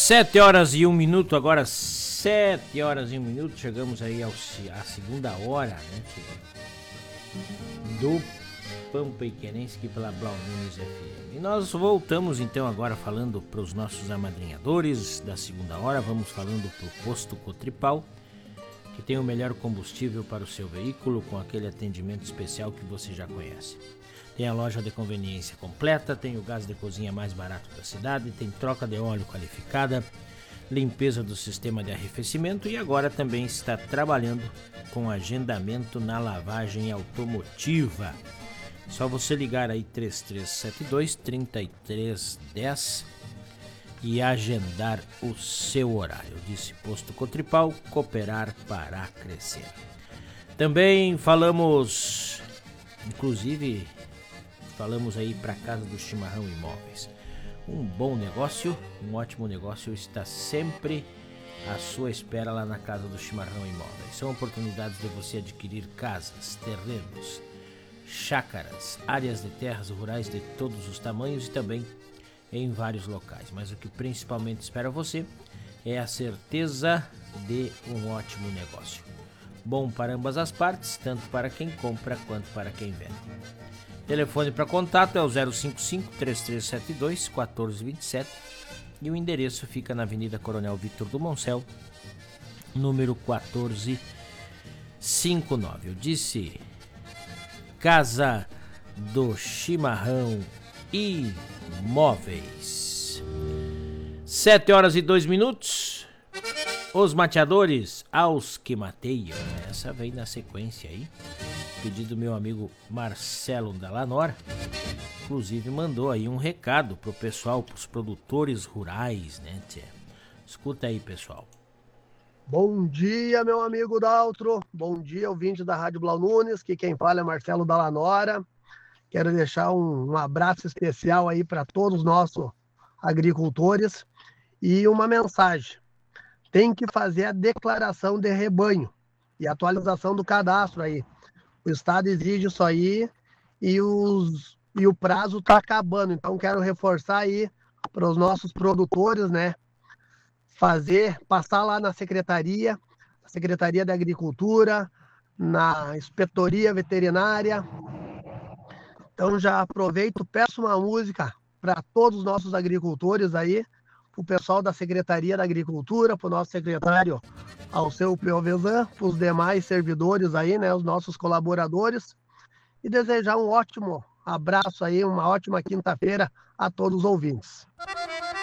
7h01, agora 7h01, chegamos aí à segunda hora, né, do Pampa e Querense aqui pela Blau Nunes FM. E nós voltamos então agora falando para os nossos amadrinhadores da segunda hora, vamos falando para o Posto Cotripal, que tem o melhor combustível para o seu veículo com aquele atendimento especial que você já conhece. Tem a loja de conveniência completa, tem o gás de cozinha mais barato da cidade, tem troca de óleo qualificada, limpeza do sistema de arrefecimento e agora também está trabalhando com agendamento na lavagem automotiva. Só você ligar aí 3372-3310 e agendar o seu horário. Eu disse Posto Cotripal, cooperar para crescer. Também falamos, inclusive, aí para Casa do Chimarrão Imóveis. Um bom negócio, um ótimo negócio está sempre à sua espera lá na Casa do Chimarrão Imóveis. São oportunidades de você adquirir casas, terrenos, chácaras, áreas de terras rurais de todos os tamanhos e também em vários locais. Mas o que principalmente espera você é a certeza de um ótimo negócio. Bom para ambas as partes, tanto para quem compra quanto para quem vende. Telefone para contato é o 055-3372-1427 e o endereço fica na Avenida Coronel Victor do Moncel, número 1459. Eu disse Casa do Chimarrão Imóveis. 7h02. Os mateadores aos que mateiam. Essa vem na sequência aí. Pedido do meu amigo Marcelo da Lanora. Inclusive mandou aí um recado pro pessoal, pros produtores rurais, né, tchê? Escuta aí, pessoal. Bom dia, meu amigo Daltro. Bom dia, ouvinte da Rádio Blau Nunes, que quem fala é Marcelo da Lanora. Quero deixar um abraço especial aí para todos os nossos agricultores e uma mensagem. Tem que fazer a declaração de rebanho e atualização do cadastro aí. O Estado exige isso aí e o prazo está acabando. Então, quero reforçar aí para os nossos produtores, né? Passar lá na Secretaria da Agricultura, na Inspetoria Veterinária. Então, já aproveito, peço uma música para todos os nossos agricultores aí, para o pessoal da Secretaria da Agricultura, para o nosso secretário Alceu Piovesan, para os demais servidores aí, né, os nossos colaboradores, e desejar um ótimo abraço aí, uma ótima quinta-feira a todos os ouvintes.